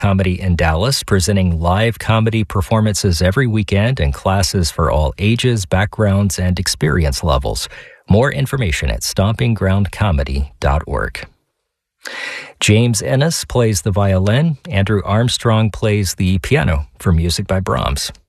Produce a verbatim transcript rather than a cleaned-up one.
Comedy in Dallas, presenting live comedy performances every weekend and classes for all ages, backgrounds, and experience levels. More information at stomping ground comedy dot org. James Ennis plays the violin. Andrew Armstrong plays the piano for music by Brahms.